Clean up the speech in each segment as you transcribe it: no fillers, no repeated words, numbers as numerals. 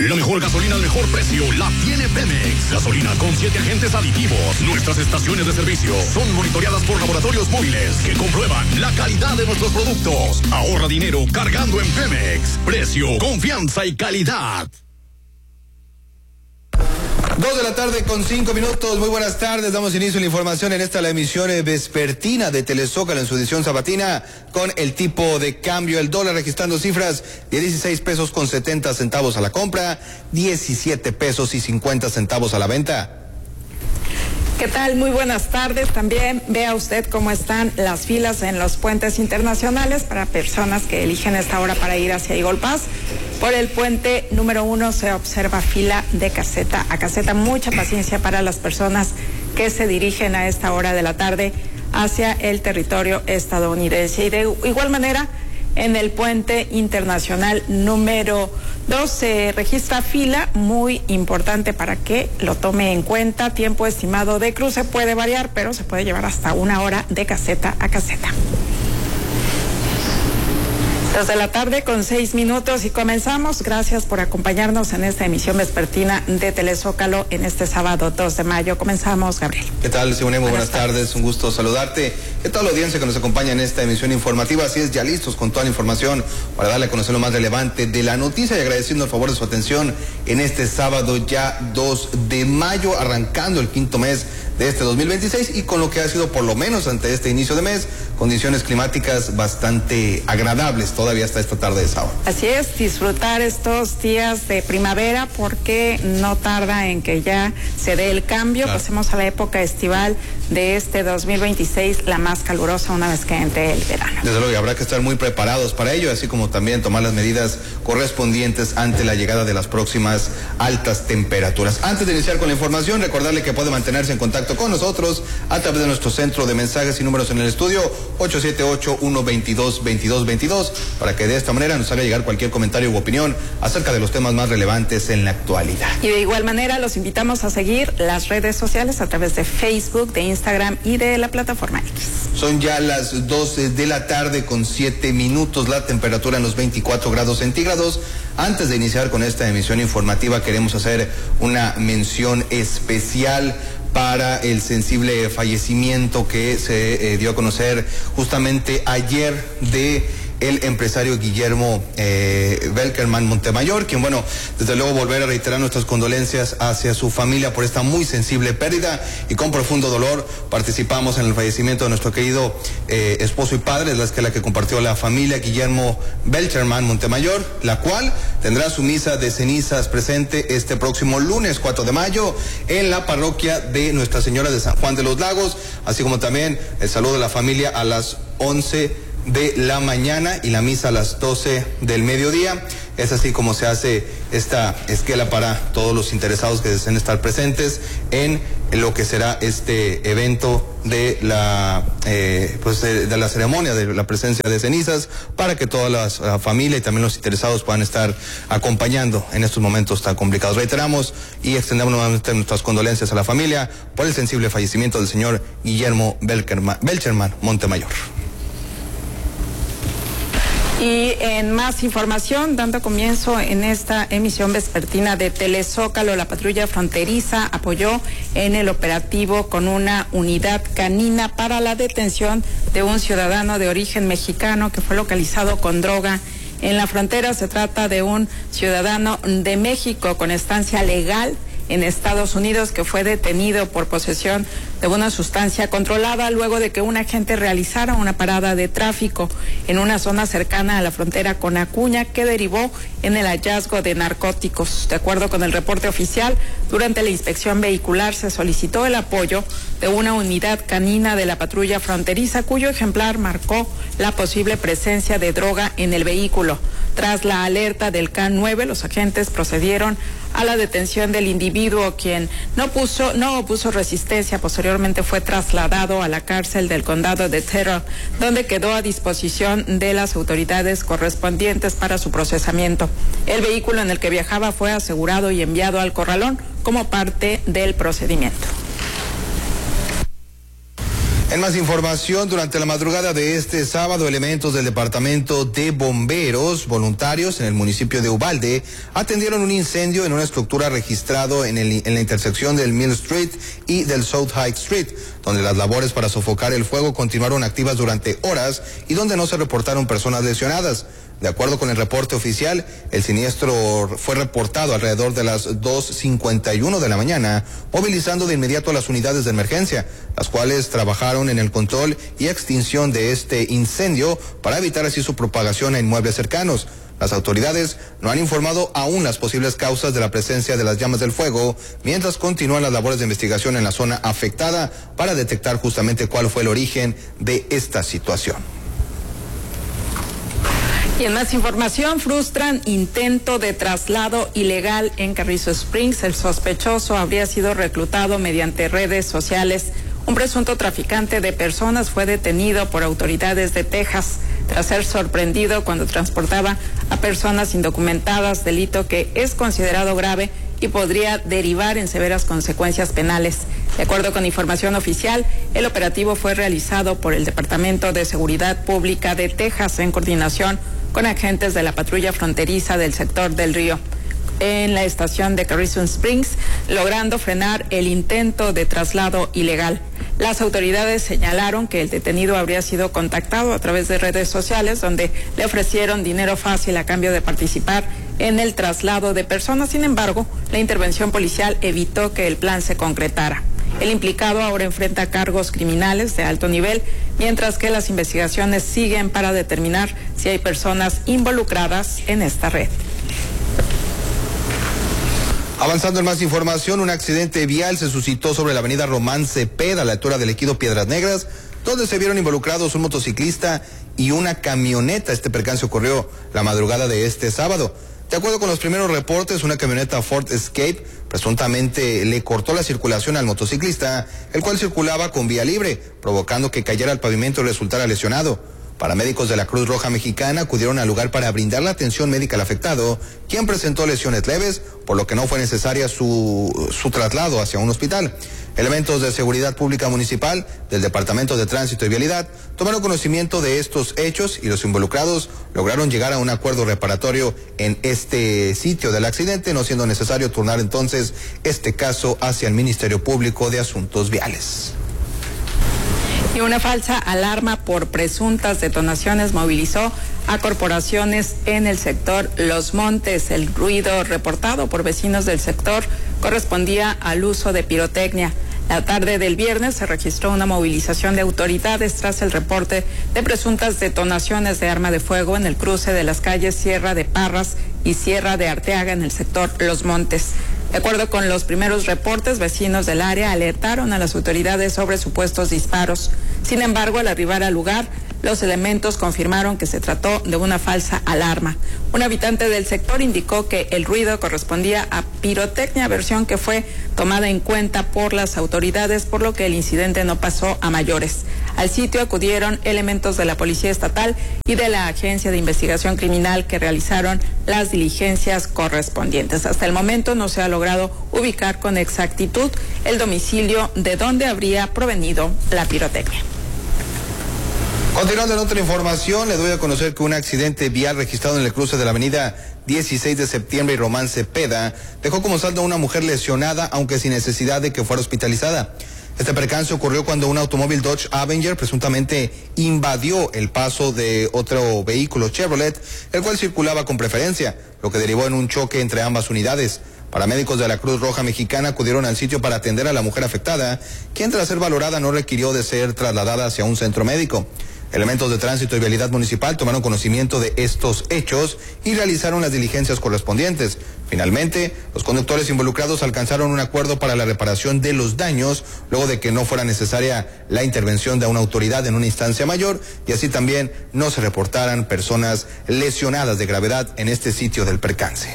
La mejor gasolina al mejor precio la tiene Pemex. Gasolina con 7 agentes aditivos. Nuestras estaciones de servicio son monitoreadas por laboratorios móviles que comprueban la calidad de nuestros productos. Ahorra dinero cargando en Pemex. Precio, confianza y calidad. 2:05 p.m. Muy buenas tardes. Damos inicio a la información en la emisión vespertina de Telezócalo en su edición sabatina con el tipo de cambio. El dólar registrando cifras de 16 pesos con 70 centavos a la compra, 17 pesos y 50 centavos a la venta. ¿Qué tal? Muy buenas tardes. También vea usted cómo están las filas en los puentes internacionales para personas que eligen esta hora para ir hacia Eagle Pass. Por el puente número 1 se observa fila de caseta a caseta. Mucha paciencia para las personas que se dirigen a esta hora de la tarde hacia el territorio estadounidense. Y de igual manera, en el puente internacional número 2 se registra fila muy importante para que lo tome en cuenta. Tiempo estimado de cruce puede variar, pero se puede llevar hasta 1 hora de caseta a caseta. 2:06 p.m. y comenzamos. Gracias por acompañarnos en esta emisión vespertina de Telezócalo en este sábado 2 de mayo. Comenzamos, Gabriel. ¿Qué tal, Simone? Muy buenas tardes. Un gusto saludarte. ¿Qué tal la audiencia que nos acompaña en esta emisión informativa? Así es, ya listos con toda la información para darle a conocer lo más relevante de la noticia y agradeciendo el favor de su atención en este sábado ya 2 de mayo, arrancando el 5º mes de este 2026 y con lo que ha sido por lo menos ante este inicio de mes, condiciones climáticas bastante agradables todavía hasta esta tarde de sábado. Así es, disfrutar estos días de primavera porque no tarda en que ya se dé el cambio. Claro. Pasemos a la época estival de este 2026, la más calurosa una vez que entre el verano. Desde luego, y habrá que estar muy preparados para ello, así como también tomar las medidas correspondientes ante la llegada de las próximas altas temperaturas. Antes de iniciar con la información, recordarle que puede mantenerse en contacto con nosotros a través de nuestro centro de mensajes y números en el estudio 878-122-2222 para que de esta manera nos haga llegar cualquier comentario u opinión acerca de los temas más relevantes en la actualidad. Y de igual manera los invitamos a seguir las redes sociales a través de Facebook, de Instagram y de la plataforma X. Son ya las 12 de la tarde con 7 minutos, la temperatura en los 24 grados centígrados. Antes de iniciar con esta emisión informativa queremos hacer una mención especial para el sensible fallecimiento que se dio a conocer justamente ayer de el empresario Guillermo Belkerman Montemayor, quien, bueno, desde luego volver a reiterar nuestras condolencias hacia su familia por esta muy sensible pérdida y con profundo dolor participamos en el fallecimiento de nuestro querido esposo y padre, la que compartió la familia Guillermo Belkerman Montemayor, la cual tendrá su misa de cenizas presente este próximo lunes 4 de mayo en la parroquia de Nuestra Señora de San Juan de los Lagos, así como también el saludo de la familia a las 11 de la mañana y la misa a las 12 del mediodía. Es así como se hace esta esquela para todos los interesados que deseen estar presentes en lo que será este evento de la de la ceremonia de la presencia de cenizas, para que toda la familia y también los interesados puedan estar acompañando en estos momentos tan complicados. Reiteramos y extendemos nuevamente nuestras condolencias a la familia por el sensible fallecimiento del señor Guillermo Belkerman Montemayor. Y en más información, dando comienzo en esta emisión vespertina de Telezócalo, la patrulla fronteriza apoyó en el operativo con una unidad canina para la detención de un ciudadano de origen mexicano que fue localizado con droga en la frontera. Se trata de un ciudadano de México con estancia legal en Estados Unidos que fue detenido por posesión de una sustancia controlada luego de que un agente realizara una parada de tráfico en una zona cercana a la frontera con Acuña que derivó en el hallazgo de narcóticos. De acuerdo con el reporte oficial, durante la inspección vehicular se solicitó el apoyo de una unidad canina de la patrulla fronteriza cuyo ejemplar marcó la posible presencia de droga en el vehículo. Tras la alerta del CAN 9, los agentes procedieron a la detención del individuo, quien no opuso resistencia. Posteriormente fue trasladado a la cárcel del condado de Terrell, donde quedó a disposición de las autoridades correspondientes para su procesamiento. El vehículo en el que viajaba fue asegurado y enviado al corralón como parte del procedimiento. En más información, durante la madrugada de este sábado, elementos del Departamento de Bomberos voluntarios en el municipio de Uvalde atendieron un incendio en una estructura registrado en la intersección del Mill Street y del South High Street, donde las labores para sofocar el fuego continuaron activas durante horas y donde no se reportaron personas lesionadas. De acuerdo con el reporte oficial, el siniestro fue reportado alrededor de las 2:51 de la mañana, movilizando de inmediato a las unidades de emergencia, las cuales trabajaron en el control y extinción de este incendio para evitar así su propagación a inmuebles cercanos. Las autoridades no han informado aún las posibles causas de la presencia de las llamas del fuego, mientras continúan las labores de investigación en la zona afectada para detectar justamente cuál fue el origen de esta situación. Y en más información, frustran intento de traslado ilegal en Carrizo Springs. El sospechoso habría sido reclutado mediante redes sociales. Un presunto traficante de personas fue detenido por autoridades de Texas tras ser sorprendido cuando transportaba a personas indocumentadas, delito que es considerado grave y podría derivar en severas consecuencias penales. De acuerdo con información oficial, el operativo fue realizado por el Departamento de Seguridad Pública de Texas en coordinación con agentes de la patrulla fronteriza del sector del río en la estación de Carrizo Springs, logrando frenar el intento de traslado ilegal. Las autoridades señalaron que el detenido habría sido contactado a través de redes sociales, donde le ofrecieron dinero fácil a cambio de participar en el traslado de personas. Sin embargo, la intervención policial evitó que el plan se concretara. El implicado ahora enfrenta cargos criminales de alto nivel, mientras que las investigaciones siguen para determinar si hay personas involucradas en esta red. Avanzando en más información, un accidente vial se suscitó sobre la avenida Román Cepeda, a la altura del ejido Piedras Negras, donde se vieron involucrados un motociclista y una camioneta. Este percance ocurrió la madrugada de este sábado. De acuerdo con los primeros reportes, una camioneta Ford Escape presuntamente le cortó la circulación al motociclista, el cual circulaba con vía libre, provocando que cayera al pavimento y resultara lesionado. Paramédicos de la Cruz Roja Mexicana acudieron al lugar para brindar la atención médica al afectado, quien presentó lesiones leves, por lo que no fue necesaria su traslado hacia un hospital. Elementos de seguridad pública municipal del Departamento de Tránsito y Vialidad tomaron conocimiento de estos hechos y los involucrados lograron llegar a un acuerdo reparatorio en este sitio del accidente, no siendo necesario turnar entonces este caso hacia el Ministerio Público de Asuntos Viales. Y una falsa alarma por presuntas detonaciones movilizó a corporaciones en el sector Los Montes. El ruido reportado por vecinos del sector correspondía al uso de pirotecnia. La tarde del viernes se registró una movilización de autoridades tras el reporte de presuntas detonaciones de arma de fuego en el cruce de las calles Sierra de Parras y Sierra de Arteaga en el sector Los Montes. De acuerdo con los primeros reportes, vecinos del área alertaron a las autoridades sobre supuestos disparos. Sin embargo, al arribar al lugar, los elementos confirmaron que se trató de una falsa alarma. Un habitante del sector indicó que el ruido correspondía a pirotecnia, versión que fue tomada en cuenta por las autoridades, por lo que el incidente no pasó a mayores. Al sitio acudieron elementos de la Policía Estatal y de la Agencia de Investigación Criminal, que realizaron las diligencias correspondientes. Hasta el momento no se ha logrado ubicar con exactitud el domicilio de donde habría provenido la pirotecnia. Continuando en otra información, le doy a conocer que un accidente vial registrado en el cruce de la avenida 16 de septiembre y Román Cepeda dejó como saldo a una mujer lesionada, aunque sin necesidad de que fuera hospitalizada. Este percance ocurrió cuando un automóvil Dodge Avenger presuntamente invadió el paso de otro vehículo Chevrolet, el cual circulaba con preferencia, lo que derivó en un choque entre ambas unidades. Paramédicos de la Cruz Roja Mexicana acudieron al sitio para atender a la mujer afectada, quien tras ser valorada no requirió de ser trasladada hacia un centro médico. Elementos de Tránsito y Vialidad Municipal tomaron conocimiento de estos hechos y realizaron las diligencias correspondientes. Finalmente, los conductores involucrados alcanzaron un acuerdo para la reparación de los daños, luego de que no fuera necesaria la intervención de una autoridad en una instancia mayor, y así también no se reportaran personas lesionadas de gravedad en este sitio del percance.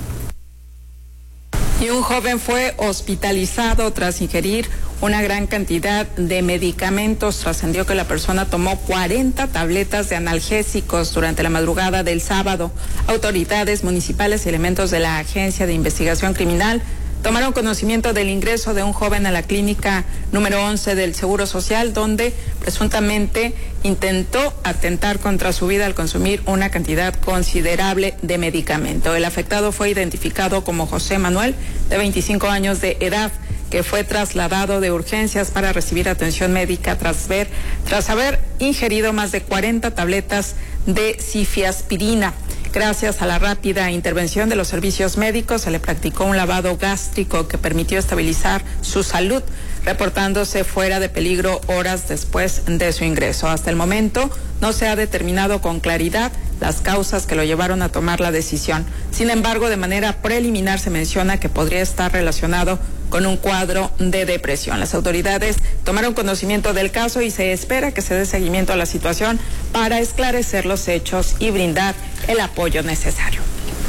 Y un joven fue hospitalizado tras ingerir una gran cantidad de medicamentos. Trascendió que la persona tomó 40 tabletas de analgésicos durante la madrugada del sábado. Autoridades municipales y elementos de la Agencia de Investigación Criminal tomaron conocimiento del ingreso de un joven a la clínica número 11 del Seguro Social, donde presuntamente intentó atentar contra su vida al consumir una cantidad considerable de medicamento. El afectado fue identificado como José Manuel, de 25 años de edad, que fue trasladado de urgencias para recibir atención médica tras haber ingerido más de 40 tabletas de cifiaspirina. Gracias a la rápida intervención de los servicios médicos, se le practicó un lavado gástrico que permitió estabilizar su salud, reportándose fuera de peligro horas después de su ingreso. Hasta el momento no se ha determinado con claridad las causas que lo llevaron a tomar la decisión. Sin embargo, de manera preliminar se menciona que podría estar relacionado con un cuadro de depresión. Las autoridades tomaron conocimiento del caso y se espera que se dé seguimiento a la situación para esclarecer los hechos y brindar el apoyo necesario.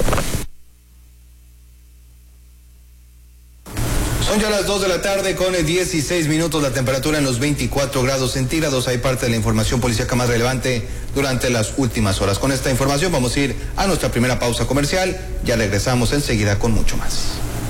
Son ya las 2 de la tarde con 16 minutos, la temperatura en los 24 grados centígrados. Hay parte de la información policíaca más relevante durante las últimas horas. Con esta información vamos a ir a nuestra primera pausa comercial. Ya regresamos enseguida con mucho más.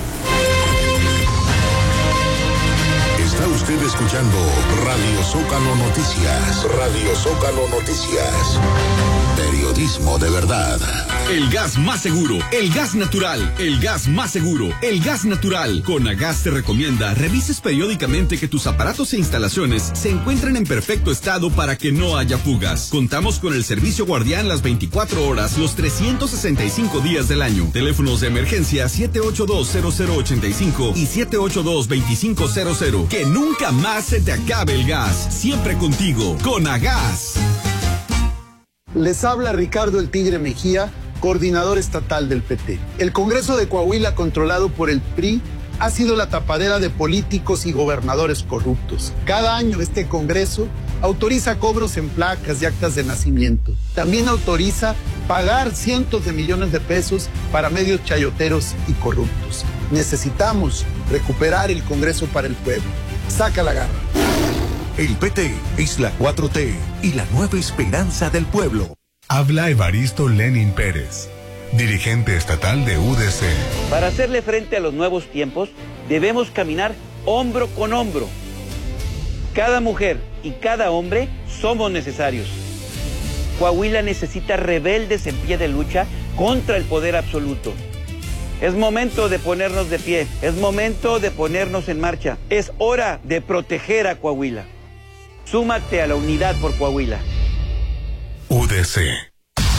Está usted escuchando Radio Zócalo Noticias. Radio Zócalo Noticias. Periodismo de verdad. El gas más seguro, el gas natural, el gas más seguro, el gas natural. Conagas te recomienda revises periódicamente que tus aparatos e instalaciones se encuentren en perfecto estado para que no haya fugas. Contamos con el servicio guardián las 24 horas, los 365 días del año. Teléfonos de emergencia 782-0085 y 782-2500. Que nunca más se te acabe el gas. Siempre contigo, Conagas. Les habla Ricardo el Tigre Mejía, coordinador estatal del PT. El Congreso de Coahuila, controlado por el PRI, ha sido la tapadera de políticos y gobernadores corruptos. Cada año este Congreso autoriza cobros en placas y actas de nacimiento. También autoriza pagar cientos de millones de pesos para medios chayoteros y corruptos. Necesitamos recuperar el Congreso para el pueblo. Saca la garra. El PT es la 4T y la nueva esperanza del pueblo. Habla Evaristo Lenin Pérez, dirigente estatal de UDC. Para hacerle frente a los nuevos tiempos, debemos caminar hombro con hombro. Cada mujer y cada hombre somos necesarios. Coahuila necesita rebeldes en pie de lucha contra el poder absoluto. Es momento de ponernos de pie, es momento de ponernos en marcha. Es hora de proteger a Coahuila. Súmate a la unidad por Coahuila. UDC.